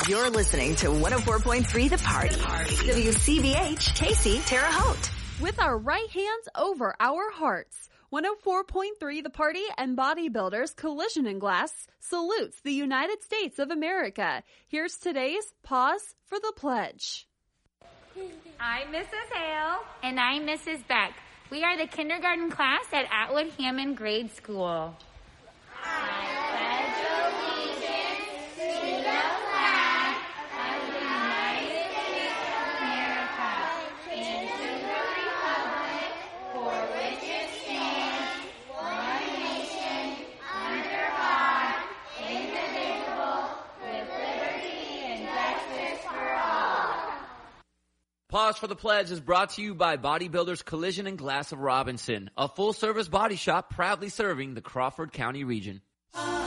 You're listening to 104.3 The Party. WCBH, Casey, Terre Haute. With our right hands over our hearts, 104.3 The Party and Bodybuilders Collision and Glass salutes the United States of America. Here's today's Pause for the Pledge. I'm Mrs. Hale. And I'm Mrs. Beck. We are the kindergarten class at Atwood Hammond Grade School. I pledge allegiance to the flag of the United States of America and to the republic for which it stands, one nation, under God, indivisible, with liberty and justice for all. Pause for the Pledge is brought to you by Bodybuilders Collision and Glass of Robinson, a full-service body shop proudly serving the Crawford County region.